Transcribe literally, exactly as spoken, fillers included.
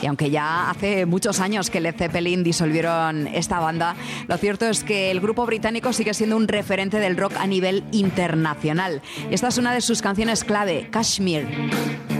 Y aunque ya hace muchos años que Led Zeppelin disolvieron esta banda, lo cierto es que el grupo británico sigue siendo un referente del rock a nivel internacional. Y esta es una de sus canciones clave, Kashmir.